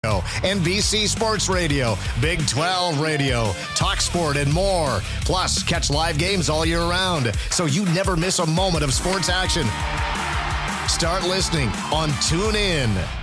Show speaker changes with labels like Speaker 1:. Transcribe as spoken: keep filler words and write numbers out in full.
Speaker 1: N B C Sports Radio, Big twelve Radio, Talk Sport, and more. Plus, catch live games all year round, so you never miss a moment of sports action. Start listening on TuneIn.